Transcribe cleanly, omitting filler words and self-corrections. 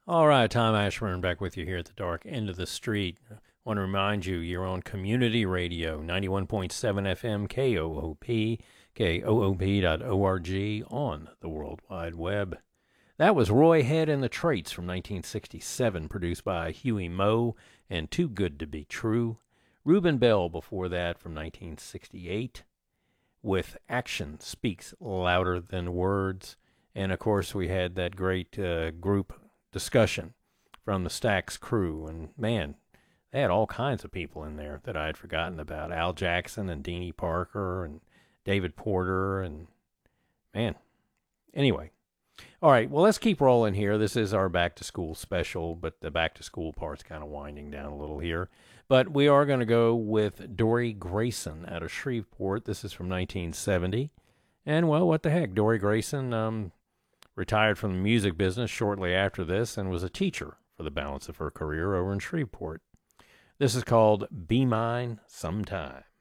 All right, Tom Ashburn back with you here at the dark end of the street. I want to remind you, you're on Community Radio, 91.7 FM, KOOP, KOOP.org on the World Wide Web. That was Roy Head and the Traits from 1967, produced by Huey Moe and Too Good to Be True. Reuben Bell before that from 1968 with Action Speaks Louder Than Words. And of course, we had that great group discussion from the Stax crew. And man, they had all kinds of people in there that I had forgotten about. Al Jackson and Deanie Parker and David Porter. And man, anyway. All right, well, let's keep rolling here. This is our back to school special, but the back to school part's kind of winding down a little here. But we are going to go with Dory Grayson out of Shreveport. This is from 1970. And, well, what the heck? Dory Grayson retired from the music business shortly after this and was a teacher for the balance of her career over in Shreveport. This is called Be Mine Sometime.